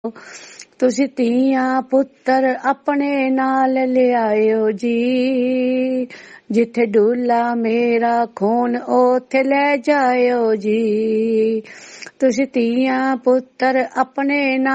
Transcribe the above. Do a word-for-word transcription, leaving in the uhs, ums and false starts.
ਤੁਸੀਂ ਧੀਆਂ ਪੁੱਤਰ ਆਪਣੇ ਨਾਲ ਲਿਆਇਓ ਜੀ, ਜਿੱਥੇ ਡੁੱਲਾ ਮੇਰਾ ਖੂਨ ਉੱਥੇ ਲੈ ਜਾਇਓ ਜੀ। ਤੁਸੀਂ ਧੀਆਂ ਪੁੱਤਰ ਆਪਣੇ ਨਾਲ